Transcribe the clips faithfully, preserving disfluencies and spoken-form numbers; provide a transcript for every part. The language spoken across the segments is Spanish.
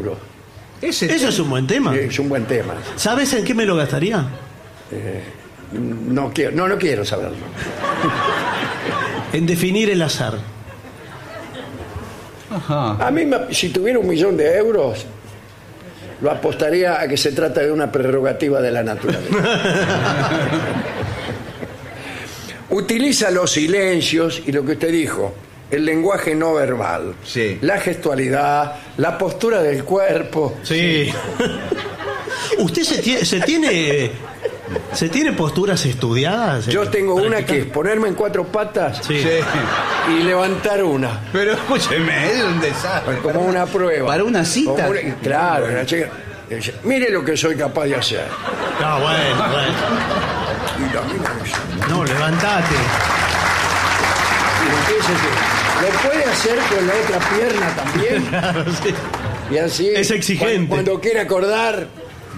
euros. Ese Eso es un buen tema. Sí, es un buen tema. ¿Sabes en qué me lo gastaría? Eh, no quiero, no, no quiero saberlo. En definir el azar. Ajá. A mí, me- si tuviera un millón de euros, lo apostaría a que se trata de una prerrogativa de la naturaleza. Utiliza los silencios y lo que usted dijo, el lenguaje no verbal, Sí. la gestualidad, la postura del cuerpo. Sí. ¿Usted se tiene, se tiene, se tiene posturas estudiadas? Yo tengo una ¿Practica? que es ponerme en cuatro patas Sí. Sí. y levantar una, Pero escúcheme, es un desastre. como una prueba. ¿Para una cita? Como una- claro, la chica dice, mire lo que soy capaz de hacer. Ah, bueno, bueno. Y la mina dice, No, levantate. y empieza a decir, ¿lo puede hacer con la otra pierna también? Claro, sí. Y así. Es exigente. Cuando, cuando quiere acordar.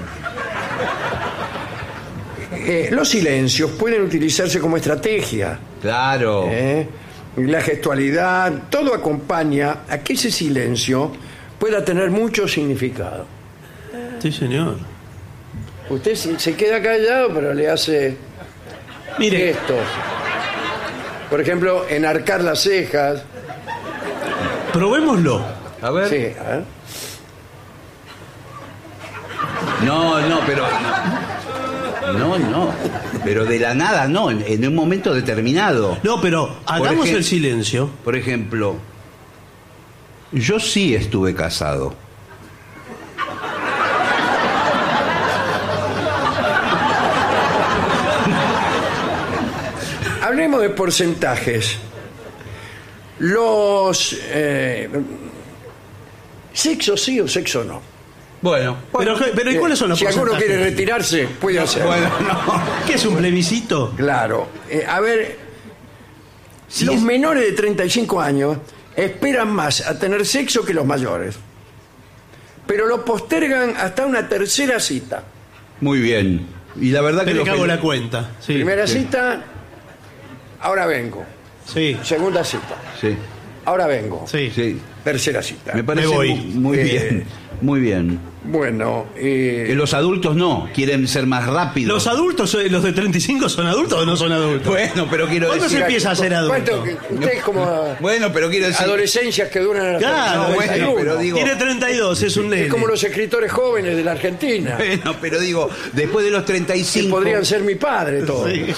Eh, los silencios pueden utilizarse como estrategia. Claro. ¿eh? La gestualidad, todo acompaña a que ese silencio pueda tener mucho significado. Sí, señor. Usted se se queda callado, pero le hace Mire, gestos. Por ejemplo, enarcar las cejas. probémoslo. A ver. Sí, ¿eh? No, no, pero. No, no. Pero de la nada, no. En, en un momento determinado. No, pero hagamos ejem- el silencio. Por ejemplo, yo sí estuve casado. Hablemos de porcentajes. Los eh, sexo sí o sexo no. Bueno. Pero, pero ¿y cuáles son los Si alguno porcentajes? quiere retirarse, puede hacerlo. Bueno, no. ¿Qué es un plebiscito? Claro. Eh, a ver, Si los es- menores de treinta y cinco años esperan más a tener sexo que los mayores. Pero lo postergan hasta una tercera cita. Muy bien. Y la verdad que Espere lo que hago fel- la cuenta. Sí. Primera cita, ahora vengo. Sí, Segunda cita, Sí, ahora vengo. sí. sí. Tercera cita. Me parece Me voy. mu- muy Eh, bien. Muy bien. Bueno, eh, Que los adultos no, quieren ser más rápidos. ¿Los adultos, eh, los de treinta y cinco son adultos o no son adultos? Bueno, pero quiero ¿Cuándo decir. se empieza a ser ¿cuánto adulto? que- usted es como Bueno, pero quiero decir. adolescencias que duran hasta Claro, los bueno, noventa y uno. pero digo- Tiene treinta y dos, es un nene. Es como los escritores jóvenes de la Argentina, Bueno, pero digo, después de los treinta y que cinco. podrían ser mi padre todos. Sí.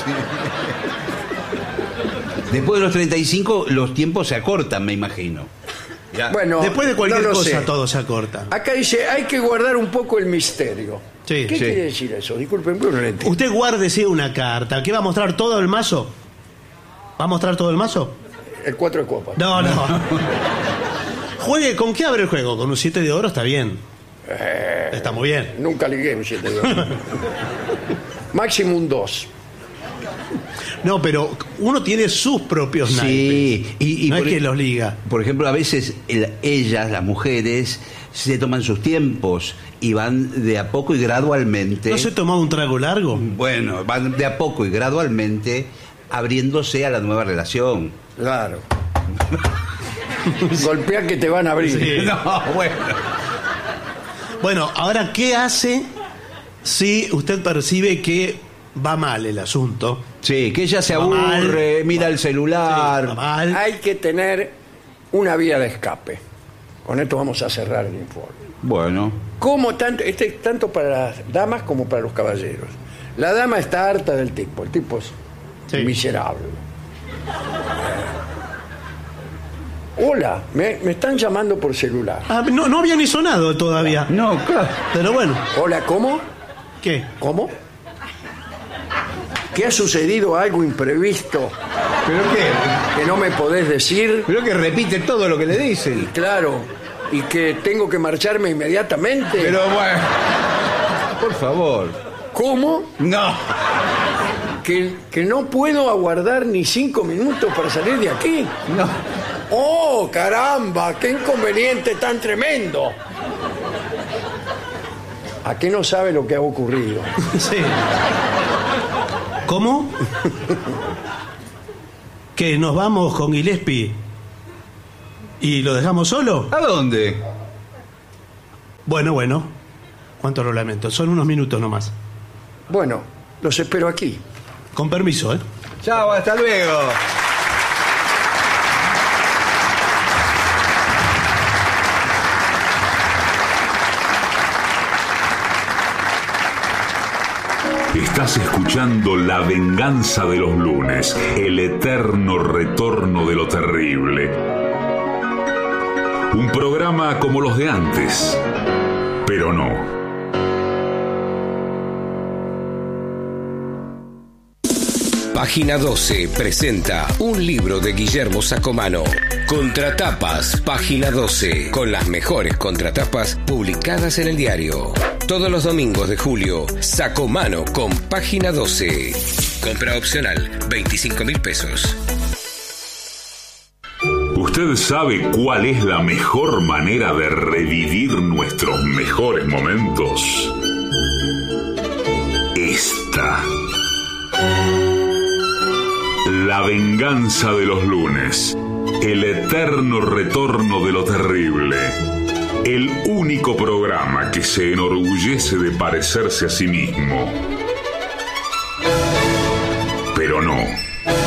Después de los treinta y cinco, los tiempos se acortan, me imagino. Ya. Bueno, Después de cualquier no lo cosa sé. todo se acorta. Acá dice, hay que guardar un poco el misterio. Sí, ¿Qué sí. quiere decir eso? Disculpen, pero no lo entiendo. Usted guárdese una carta. ¿Qué va a mostrar todo el mazo? ¿Va a mostrar todo el mazo? El cuatro de copas. No, no. Juegue, ¿con qué abre el juego? Con un siete de oro está bien. Está muy bien. Nunca ligué un siete de oro. Máximo un dos. No, pero uno tiene sus propios naipes. Sí, y, y no por, es que los liga. por ejemplo, a veces el- ellas, las mujeres, se toman sus tiempos y van de a poco y gradualmente. ¿No se tomaba un trago largo? Bueno, van de a poco y gradualmente abriéndose a la nueva relación. Claro. Golpea que te van a abrir. Sí. No, bueno. Bueno, ahora, ¿qué hace si usted percibe que va mal el asunto? Sí, que ella se Va aburre, mal. mira el Sí, va celular. mal. Hay que tener una vía de escape. Con esto vamos a cerrar el informe. Bueno, Como tanto, este es tanto para las damas como para los caballeros. La dama está harta del tipo, el tipo es Sí. miserable. Hola, me, me están llamando por celular. Ah, no, no había ni sonado todavía. no, claro. Pero bueno, Hola, ¿cómo? ¿qué? ¿Cómo? ¿Que ha sucedido algo imprevisto ¿Pero qué? que no me podés decir? Pero que repite todo lo que le dicen. Claro, y que tengo que marcharme inmediatamente. Pero bueno, por favor. ¿Cómo? No. ¿Que, que no puedo aguardar ni cinco minutos para salir de aquí? No. ¡Oh, caramba! ¡Qué inconveniente tan tremendo! ¿A qué no sabe lo que ha ocurrido? Sí. ¿Cómo? ¿Que nos vamos con Gillespie y lo dejamos solo? ¿A dónde? Bueno, bueno. Cuánto lo lamento. Son unos minutos nomás. Bueno, los espero aquí. Con permiso, ¿eh? Chao, hasta luego. Estás escuchando La venganza de los lunes, el eterno retorno de lo terrible. Un programa como los de antes, pero no. Página doce presenta un libro de Guillermo Sacomano. Contratapas, Página doce, con las mejores contratapas publicadas en el diario. Todos los domingos de julio, Sacomano con Página doce. Compra opcional, veinticinco mil pesos. ¿Usted sabe cuál es la mejor manera de revivir nuestros mejores momentos? Esta. La venganza de los lunes. El eterno retorno de lo terrible. El único programa que se enorgullece de parecerse a sí mismo. Pero no.